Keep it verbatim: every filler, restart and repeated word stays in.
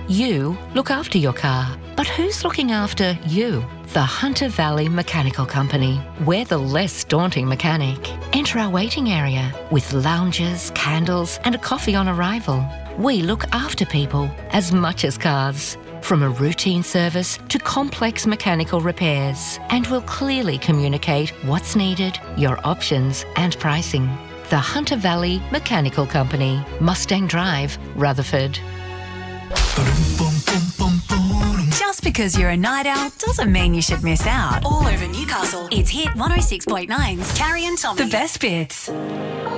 You look after your car, but who's looking after you? The Hunter Valley Mechanical Company. We're the less daunting mechanic. Enter our waiting area with lounges, candles and a coffee on arrival. We look after people as much as cars. From a routine service to complex mechanical repairs, and we'll clearly communicate what's needed, your options and pricing. The Hunter Valley Mechanical Company, Mustang Drive, Rutherford. Just because you're a night owl doesn't mean you should miss out. All over Newcastle, it's Hit one oh six point nine's Carrie and Tommy. The best bits.